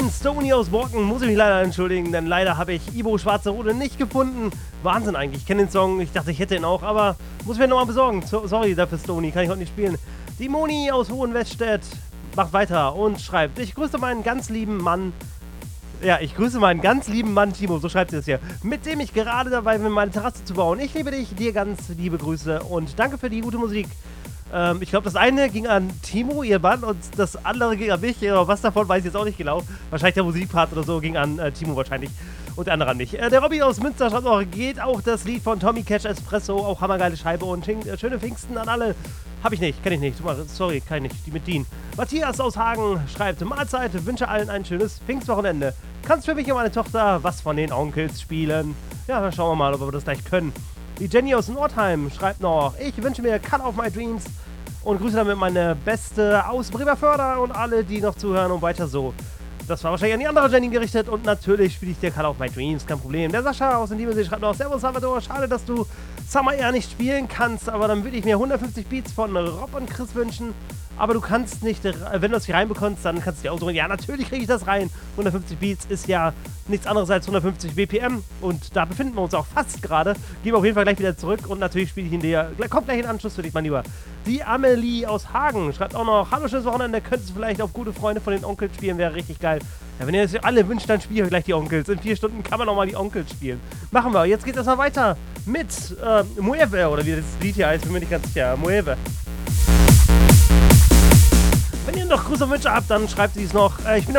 Stony aus Borken muss ich mich leider entschuldigen, denn leider habe ich Ibo Schwarze Rode nicht gefunden. Wahnsinn eigentlich, ich kenne den Song, ich dachte, ich hätte ihn auch, aber muss ich mir nochmal besorgen. Sorry dafür, Stony, kann ich heute nicht spielen. Die Moni aus Hohenwestedt macht weiter und schreibt: Ich grüße meinen ganz lieben Mann. Ja, ich grüße meinen ganz lieben Mann Timo, so schreibt sie es hier, mit dem ich gerade dabei bin, meine Terrasse zu bauen. Ich liebe dich, dir ganz liebe Grüße und danke für die gute Musik. Ich glaube, das eine ging an Timo, ihr Mann, und das andere ging an mich. Was davon weiß ich jetzt auch nicht genau. Wahrscheinlich der Musikpart oder so ging an Timo wahrscheinlich und der andere an mich. Der Robby aus Münster schreibt noch: Geht auch das Lied von Tommy Cash Espresso, auch hammergeile Scheibe und schöne Pfingsten an alle. Hab ich nicht, kenn ich nicht. Sorry, kann ich nicht. Die mit Dean. Matthias aus Hagen schreibt: Mahlzeit, wünsche allen ein schönes Pfingstwochenende. Kannst für mich und meine Tochter was von den Onkels spielen? Ja, dann schauen wir mal, ob wir das gleich können. Die Jenny aus Nordheim schreibt noch: Ich wünsche mir Cut Off My Dreams und grüße damit meine Beste aus Bremerförder und alle, die noch zuhören und weiter so. Das war wahrscheinlich an die andere Jenny gerichtet und natürlich spiele ich dir Cut Off My Dreams, kein Problem. Der Sascha aus dem Liebensee schreibt noch: Servus Salvador, schade, dass du Summer Air nicht spielen kannst, aber dann würde ich mir 150 Beats von Rob und Chris wünschen. Aber du kannst nicht, wenn du das hier reinbekommst, dann kannst du dir aussuchen. Ja, natürlich kriege ich das rein. 150 Beats ist ja nichts anderes als 150 BPM und da befinden wir uns auch fast gerade. Gehen wir auf jeden Fall gleich wieder zurück und natürlich spiele ich ihn dir. Kommt gleich in Anschluss für dich, mein Lieber. Die Amelie aus Hagen schreibt auch noch: Hallo, schönes Wochenende, könntest du vielleicht auf gute Freunde von den Onkels spielen, wäre richtig geil. Ja, wenn ihr das alle wünscht, dann spiele ich gleich die Onkels. In 4 Stunden kann man auch mal die Onkels spielen. Machen wir. Jetzt geht es erstmal weiter mit Mueve, oder wie das Lied hier heißt, bin mir nicht ganz sicher. Mueve. Wenn ihr noch Grüße und Wünsche habt, dann schreibt sie es noch. Ich bin